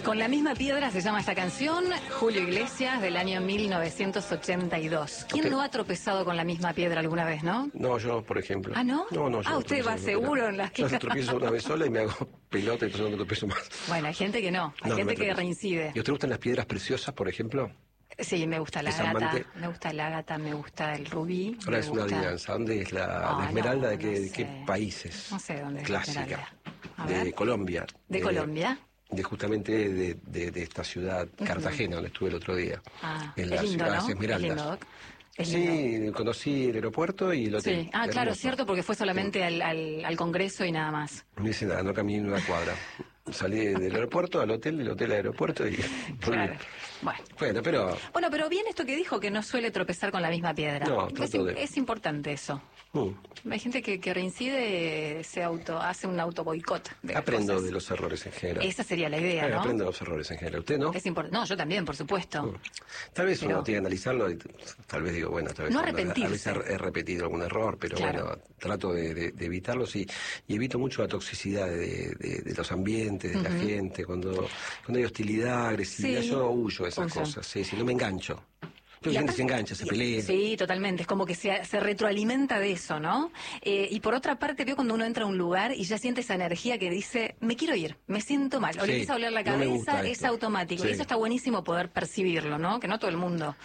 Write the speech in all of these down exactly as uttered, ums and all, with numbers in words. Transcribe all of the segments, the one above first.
Con la misma piedra se llama esta canción, Julio Iglesias, del año mil novecientos ochenta y dos. ¿Quién ¿Usted? no ha tropezado con la misma piedra alguna vez, no? No, yo, por ejemplo. ¿Ah, no? No, no, yo Ah, no usted tropiezo va con seguro piedra. en las Yo que... tropiezo una vez sola y me hago pelota y después no tropiezo más. Bueno, hay gente que no, hay No, no gente me que tropiezo. reincide. ¿Y a usted le gustan las piedras preciosas, por ejemplo? Sí, me gusta la ¿Es ágata, amante? me gusta la ágata, me gusta el rubí. Ahora me es una gusta- adivinanza. ¿Dónde es la, Ah, la esmeralda? no, ¿De, qué, no de qué sé. países? No sé dónde es la Clásica. esmeralda. A De ver. Colombia. ¿De Colombia? De justamente de, de, de esta ciudad, Cartagena, donde estuve el otro día. Ah, en es las lindo, ciudades ¿no? Esmeraldas. Es lindo, Doc. Es lindo. Sí, conocí el aeropuerto y el hotel. Sí, ah, claro, Hermoso. cierto, porque fue solamente al, al, al Congreso y nada más. No hice nada, no caminé ni una cuadra. Salí del aeropuerto al hotel, del hotel al aeropuerto y volví. Claro. Bueno. Bueno, pero... Bueno, pero bien esto que dijo, que no suele tropezar con la misma piedra. No, es, trato de- es importante eso. mm, Hay gente que, que reincide, se auto, hace un auto boicot de las aprendo cosas. de los errores en general. Esa sería la idea, Eh, ¿no? Aprendo de los errores en general. ¿Usted no? Es importante. No, yo también, por supuesto. Mm. Tal vez Pero- uno tiene que analizarlo y tal vez digo, bueno, tal vez No cuando- a arrepentirse. veces he repetido algún error, pero Claro. bueno, trato de, de- de evitarlos y, y evito mucho la toxicidad de, de- de los ambientes, de la gente, cuando, cuando hay hostilidad, agresividad, Sí. yo huyo de esas Huyo. cosas, sí, si no me engancho. Pero Y la gente aparte- se engancha, se y- pelea. Sí, totalmente. Es como que se, se retroalimenta de eso, ¿no? Eh, y por otra parte, veo cuando uno entra a un lugar y ya siente esa energía que dice, me quiero ir, me siento mal. O Sí, le empieza a oler la no me gusta cabeza, es esto. automático. Sí. Y eso está buenísimo poder percibirlo, ¿no? Que no todo el mundo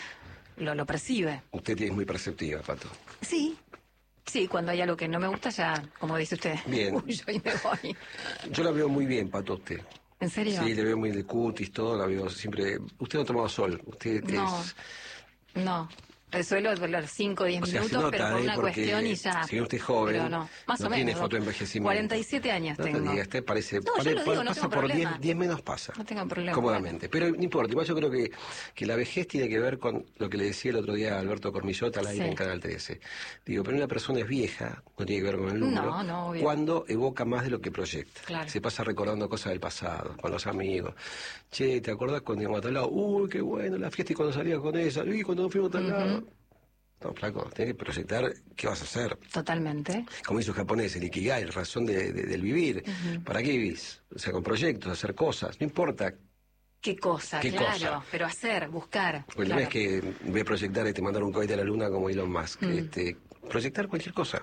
lo, lo percibe. Usted es muy perceptiva, Pato. Sí. Sí, cuando hay algo que no me gusta, ya, como dice usted, Bien. huyo y me voy. Yo la veo muy bien, Pato, usted. ¿En serio? Sí, le veo muy de cutis, todo, la veo siempre... Usted no ha tomado sol, usted No. es... No. El suelo durar cinco o diez O sea, se minutos, nota, pero por ¿eh? una Porque cuestión y ya. si usted es joven, Pero no, más no o tiene menos. fotoenvejecimiento. cuarenta y siete años No te tengo. digas, usted parece... No, yo pare- lo digo, no pasa tengo por problema. diez menos pasa. No tengo problema. Cómodamente. Pero no importa, igual yo creo que, que la vejez tiene que ver con lo que le decía el otro día a Alberto Cormillota al aire Sí. en Canal trece. Digo, pero una persona es vieja, no tiene que ver con el número, No, no, obvio. cuando evoca más de lo que proyecta. Claro. Se pasa recordando cosas del pasado, con los amigos. Che, ¿te acordás cuando íbamos a tal lado? Uy, qué bueno, la fiesta y cuando salías con esa. Uy, cuando nos fuimos a tal lado. No, flaco, tienes que proyectar qué vas a hacer. Totalmente. Como hizo el japonés, el Ikigai, la razón de, de- del vivir. ¿Para qué vivís? O sea, con proyectos, hacer cosas. No importa. ¿Qué cosa? ¿Qué claro. cosa? Pero hacer, buscar. Pues claro. no es que ve proyectar este mandar un cohete a la luna como Elon Musk. Este, proyectar cualquier cosa.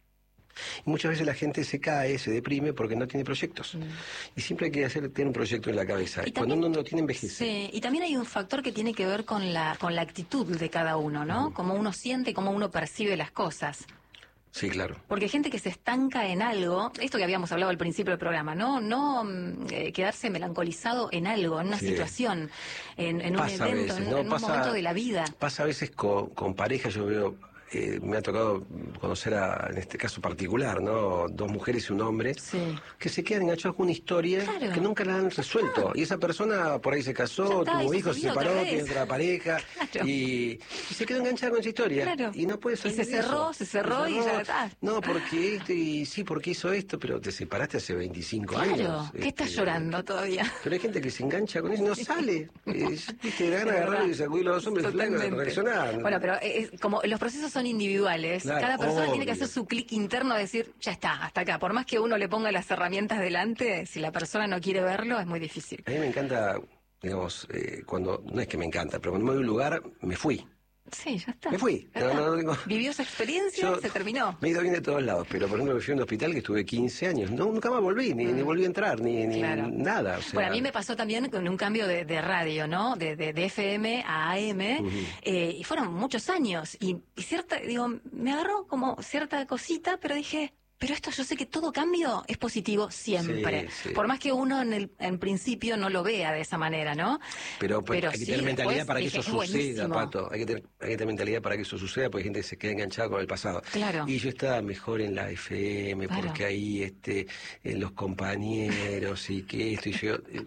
Y muchas veces la gente se cae, se deprime porque no tiene proyectos. Y siempre hay que hacer, tener un proyecto en la cabeza. Y Cuando también- uno no lo tiene, envejece. Sí, y también hay un factor que tiene que ver con la, con la actitud de cada uno, ¿no? Cómo uno siente, cómo uno percibe las cosas. Sí, claro. Porque hay gente que se estanca en algo, esto que habíamos hablado al principio del programa, ¿no? No mm, eh, quedarse melancolizado en algo, en una Sí. situación, en, en un Pasa a evento, veces, en, ¿no? en un Pasa- momento de la vida. Pasa a veces con, con pareja, yo veo, eh, me ha tocado conocer a, en este caso particular, ¿no? Dos mujeres y un hombre, Sí. que se quedan enganchados con una historia Claro. que nunca la han resuelto. Y esa persona por ahí se Ya casó, está, y tuvo se hijos, se subió otra separó, vez. tiene otra pareja, Claro. y, y se quedó enganchada con esa historia. Claro. Y no puede Y salir se de eso. cerró, se cerró y ya está. No, porque esto, y sí, porque hizo esto, pero te separaste hace veinticinco Claro, años. ¿qué estás Este, llorando todavía? Pero hay gente que se engancha con eso y no sale. Eh, Viste, le gana Es agarrar verdad. y sacudir a los hombres, flaco, Totalmente. reaccionar. Bueno, pero es, como los procesos son individuales, Claro, cada persona tiene que obvio. hacer su clic interno de decir, ya está, hasta acá. Por más que uno le ponga las herramientas delante, si la persona no quiere verlo, es muy difícil. A mí me encanta, digamos, eh, cuando, no es que me encanta, pero cuando me voy a un lugar, me fui. Sí, ya está. Me fui. Ya No, está. no, no tengo- Vivió esa experiencia, Yo se terminó. Me he ido bien de todos lados, pero por ejemplo me fui a un hospital que estuve quince años. No, nunca más volví, ni, ni volví a entrar, ni, ni Claro. nada. O sea, Bueno, a mí me pasó también con un cambio de, de radio, ¿no? De, de, de F M a A M, eh, y fueron muchos años. Y, y cierta, digo, me agarró como cierta cosita, pero dije, pero esto yo sé que todo cambio es positivo siempre. Sí, sí. Por más que uno en el en principio no lo vea de esa manera, ¿no? Pero, pues, Pero hay que sí, tener mentalidad después para que dije, eso es suceda, buenísimo. Pato. Hay que, tener, hay que tener mentalidad para que eso suceda, porque hay gente que se queda enganchada con el pasado. Claro. Y yo estaba mejor en la F M, Claro. porque ahí este, en los compañeros y que esto y yo. eh,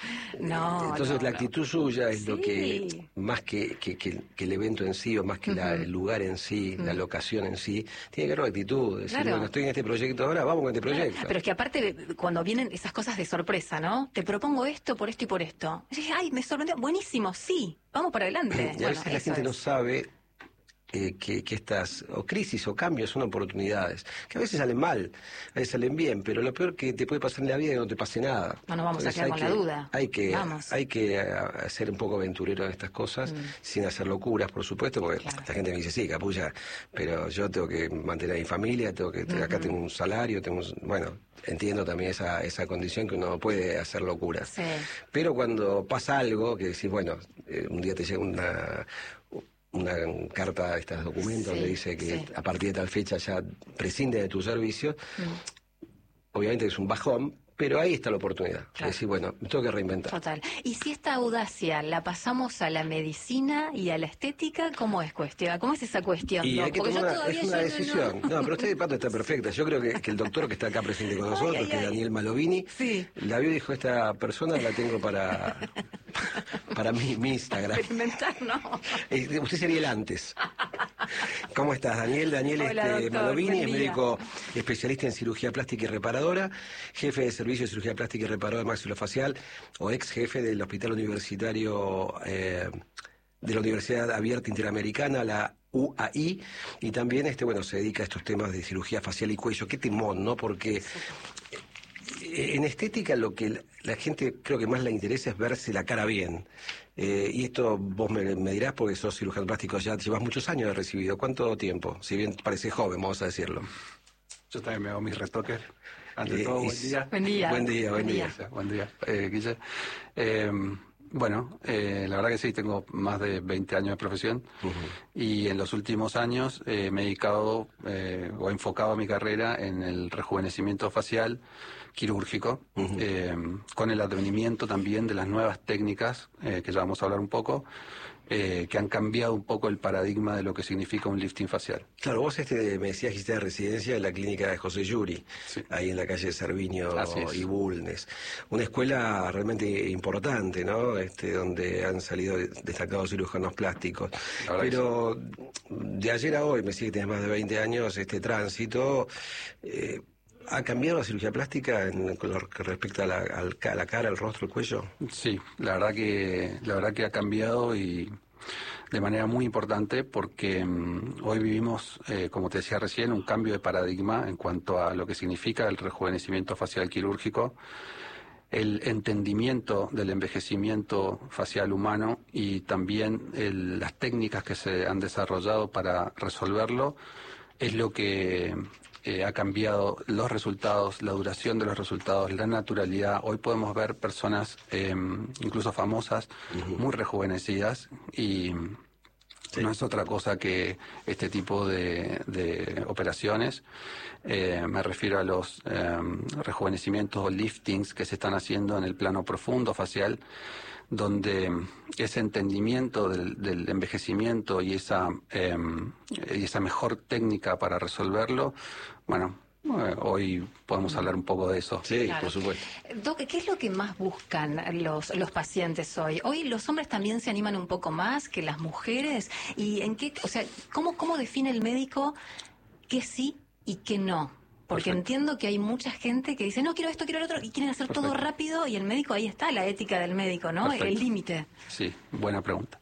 No, Entonces no, la no. actitud suya es lo Sí. que, más que, que, que- que el evento en sí, o más que la- el lugar en sí, la locación en sí, tiene que ver con la actitud. Decir, Claro. bueno, estoy en este proyecto ahora, vamos con este proyecto. Pero es que aparte, cuando vienen esas cosas de sorpresa, ¿no? Te propongo esto por esto y por esto. Y dije, ay, me sorprendió. Buenísimo, sí, vamos para adelante. Y a Bueno, veces la eso gente es. no sabe eh, que, que estas o crisis o cambios son oportunidades, que a veces salen mal, a veces salen bien, pero lo peor que te puede pasar en la vida es que no te pase nada. No nos vamos Entonces, a quedar con que, la duda. Hay que, vamos. hay que uh, ser un poco aventurero en estas cosas, mm. sin hacer locuras, por supuesto, porque claro. la gente me dice, sí, Capulla, pero yo tengo que mantener a mi familia, tengo que uh-huh. acá tengo un salario, tengo un, bueno, entiendo también esa, esa condición que uno puede hacer locuras. Sí. Pero cuando pasa algo, que decís, bueno, eh, un día te llega una... una carta de estos documentos sí, donde dice que sí. a partir de tal fecha ya prescinde de tu servicio, mm. obviamente es un bajón, pero ahí está la oportunidad. Claro. Es decir, bueno, me tengo que reinventar. Total. Y si esta audacia la pasamos a la medicina y a la estética, ¿cómo es cuestión? ¿Cómo es esa cuestión? Y no, hay que tomar una, es una decisión. No, no, pero usted, Pato, está perfecta. Yo creo que, que el doctor que está acá presente con nosotros, ay, ay, que es Daniel Malovini, sí. la vio y dijo, esta persona la tengo para... para mi, mi Instagram. Experimentar, no. Usted sería el antes. ¿Cómo estás, Daniel? Daniel Hola, este, doctor, Malovini, es médico especialista en cirugía plástica y reparadora, jefe de servicio de cirugía plástica y reparadora maxilofacial, o ex jefe del Hospital Universitario eh, de la Universidad Abierta Interamericana, la U A I, y también este bueno se dedica a estos temas de cirugía facial y cuello. Qué timón, ¿no? Porque en estética lo que la, la gente creo que más le interesa es verse la cara bien. Eh, y esto vos me, me dirás porque sos cirujano plástico, ya llevas muchos años de recibido. ¿Cuánto tiempo? Si bien parece joven, vamos a decirlo. Yo también me hago mis retoques. Ante eh, todo, buen día. Buen día. Buen día, buen día. día. Buen día, eh, Guille. Eh, bueno, eh, la verdad que sí, tengo más de veinte años de profesión uh-huh. y en los últimos años eh, me he dedicado eh, o enfocado mi carrera en el rejuvenecimiento facial quirúrgico, uh-huh. eh, con el advenimiento también de las nuevas técnicas, eh, que ya vamos a hablar un poco, eh, que han cambiado un poco el paradigma de lo que significa un lifting facial. Claro, vos este me decías que hiciste de residencia en la clínica de José Yuri, sí. ahí en la calle Cerviño y Bulnes. Una escuela realmente importante, ¿no? Este, donde han salido destacados cirujanos plásticos. Pero de ayer a hoy, me sigue que tenés más de veinte años, este tránsito... Eh, ¿Ha cambiado la cirugía plástica en lo que respecta a la, a la cara, el rostro, el cuello? Sí, la verdad que la verdad que ha cambiado y de manera muy importante porque um, hoy vivimos, eh, como te decía recién, un cambio de paradigma en cuanto a lo que significa el rejuvenecimiento facial quirúrgico, el entendimiento del envejecimiento facial humano y también el, las técnicas que se han desarrollado para resolverlo es lo que... Eh, ha cambiado los resultados, la duración de los resultados, la naturalidad. Hoy podemos ver personas, eh, incluso famosas, uh-huh. muy rejuvenecidas y sí. no es otra cosa que este tipo de, de operaciones. Eh, me refiero a los eh, rejuvenecimientos o liftings que se están haciendo en el plano profundo facial, donde ese entendimiento del, del envejecimiento y esa eh, y esa mejor técnica para resolverlo, bueno, eh, hoy podemos hablar un poco de eso. Sí, claro. Por supuesto. Doc, ¿qué es lo que más buscan los los pacientes hoy? Hoy los hombres también se animan un poco más que las mujeres. ¿Y en qué, o sea, cómo cómo define el médico qué sí y qué no? Porque Perfecto. Entiendo que hay mucha gente que dice, no, quiero esto, quiero lo otro, y quieren hacer Perfecto. Todo rápido, y el médico, ahí está, la ética del médico, ¿no? Perfecto. El límite. Sí, buena pregunta.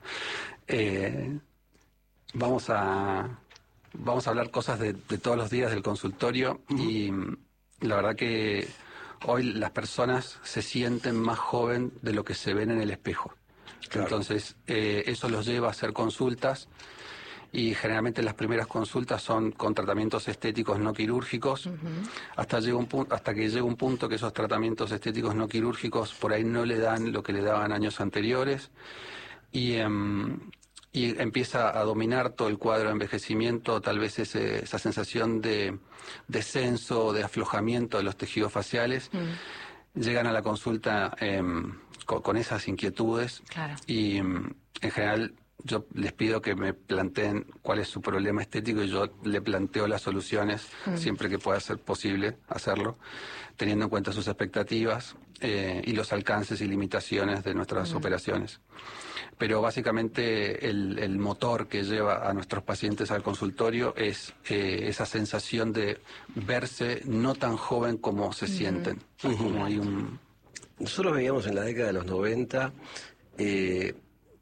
Eh, vamos a vamos a hablar cosas de, de todos los días del consultorio, uh-huh. y la verdad que hoy las personas se sienten más joven de lo que se ven en el espejo. Claro. Entonces, eh, eso los lleva a hacer consultas, y generalmente las primeras consultas son con tratamientos estéticos no quirúrgicos, uh-huh. hasta llega un pu- hasta que llega un punto que esos tratamientos estéticos no quirúrgicos por ahí no le dan lo que le daban años anteriores, y, um, y empieza a dominar todo el cuadro de envejecimiento, tal vez ese, esa sensación de descenso, de aflojamiento de los tejidos faciales. Uh-huh. Llegan a la consulta um, con, con esas inquietudes, claro. y um, en general yo les pido que me planteen cuál es su problema estético y yo le planteo las soluciones mm. siempre que pueda ser posible hacerlo, teniendo en cuenta sus expectativas eh, y los alcances y limitaciones de nuestras mm. operaciones. Pero básicamente el, el motor que lleva a nuestros pacientes al consultorio es eh, esa sensación de verse no tan joven como se mm. sienten. Uh-huh. Como hay un... Nosotros veíamos en la década de los noventa... Eh,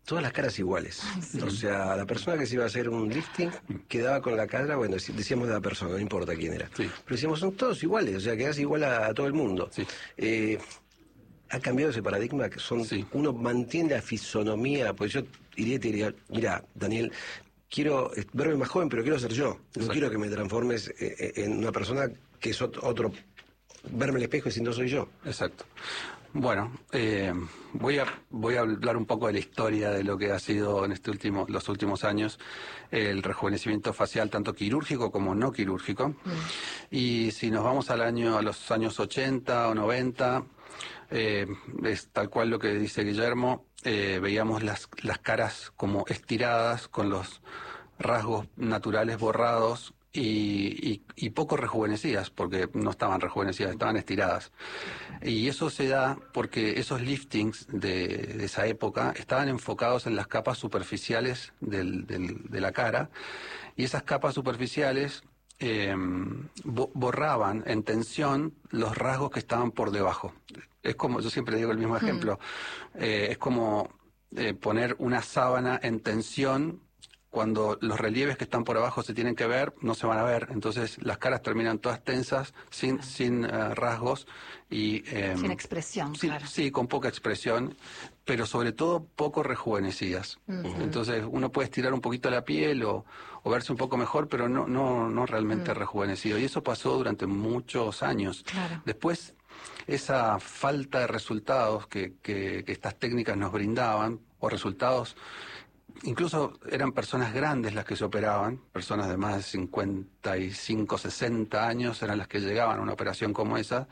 todas las caras iguales. Sí. O sea, la persona que se iba a hacer un lifting quedaba con la cara, bueno, decíamos de la persona, no importa quién era. Sí. Pero decíamos, son todos iguales, o sea, quedás igual a, a todo el mundo. Sí. Eh, ha cambiado ese paradigma, que son Sí. uno mantiene la fisonomía, pues yo iría y te diría, mira, Daniel, quiero verme más joven, pero quiero ser yo. No Exacto. quiero que me transformes eh, en una persona que es otro, otro verme el espejo y si no soy yo. Exacto. Bueno, eh, voy a voy a hablar un poco de la historia de lo que ha sido en este último los últimos años el rejuvenecimiento facial, tanto quirúrgico como no quirúrgico. Mm. Y si nos vamos al año a los años ochenta o noventa, eh, es tal cual lo que dice Guillermo, eh, veíamos las las caras como estiradas, con los rasgos naturales borrados. Y, y, y poco rejuvenecidas, porque no estaban rejuvenecidas, estaban estiradas. Y eso se da porque esos liftings de, de esa época estaban enfocados en las capas superficiales del, del, de la cara, y esas capas superficiales eh, bo borraban en tensión los rasgos que estaban por debajo. Es como, yo siempre digo el mismo ejemplo, mm. eh, es como eh, poner una sábana en tensión. Cuando los relieves que están por abajo se tienen que ver, no se van a ver. Entonces las caras terminan todas tensas, sin, sin uh, rasgos. y eh, Sin expresión, sí, claro. Sí, con poca expresión, pero sobre todo poco rejuvenecidas. Uh-huh. Entonces uno puede estirar un poquito la piel o, o verse un poco mejor, pero no, no, no realmente uh-huh. rejuvenecido. Y eso pasó durante muchos años. Claro. Después, esa falta de resultados que, que, que estas técnicas nos brindaban, o resultados... Incluso eran personas grandes las que se operaban, personas de más de cincuenta y cinco, sesenta años eran las que llegaban a una operación como esa,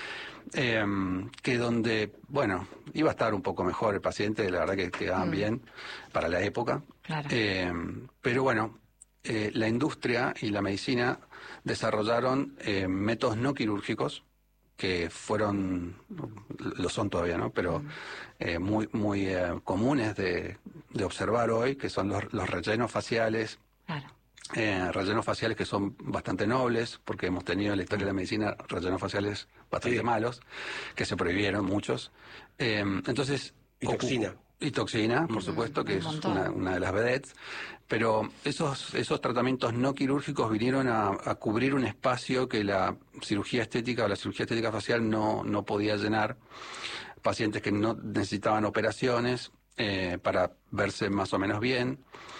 eh, que donde, bueno, iba a estar un poco mejor el paciente, la verdad que quedaban mm. bien para la época. Claro. Eh, pero bueno, eh, la industria y la medicina desarrollaron eh, métodos no quirúrgicos, que fueron, lo son todavía, ¿no? Pero mm. eh, muy muy eh, comunes de, de observar hoy, que son los, los rellenos faciales. Claro. Eh, rellenos faciales que son bastante nobles, porque hemos tenido en la historia de la medicina rellenos faciales bastante sí. malos, que se prohibieron muchos. Eh, entonces... Y toxina. Y toxina, por mm, supuesto, que es una, una de las vedettes. Pero esos esos tratamientos no quirúrgicos vinieron a, a cubrir un espacio que la cirugía estética o la cirugía estética facial no, no podía llenar. Pacientes que no necesitaban operaciones eh, para verse más o menos bien.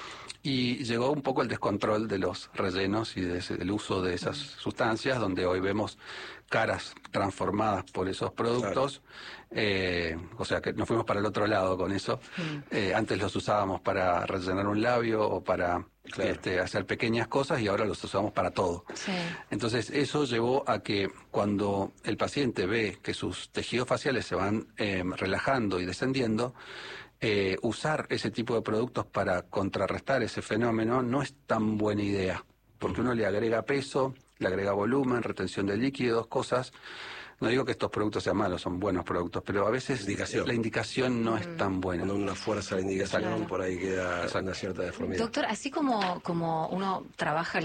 Y llegó un poco el descontrol de los rellenos y de ese, del uso de esas mm. sustancias, donde hoy vemos caras transformadas por esos productos. Claro. Eh, o sea que nos fuimos para el otro lado con eso. Mm. Eh, antes los usábamos para rellenar un labio o para claro. este, hacer pequeñas cosas, y ahora los usamos para todo. Sí. Entonces eso llevó a que cuando el paciente ve que sus tejidos faciales se van eh, relajando y descendiendo, Eh, usar ese tipo de productos para contrarrestar ese fenómeno no es tan buena idea, porque uno le agrega peso, le agrega volumen, retención de líquidos, cosas. No digo que estos productos sean malos, son buenos productos, pero a veces indicación. la indicación no mm. es tan buena. Con una fuerza de indicación, claro. por ahí queda Exacto. una cierta deformidad. Doctor, así como, como uno trabaja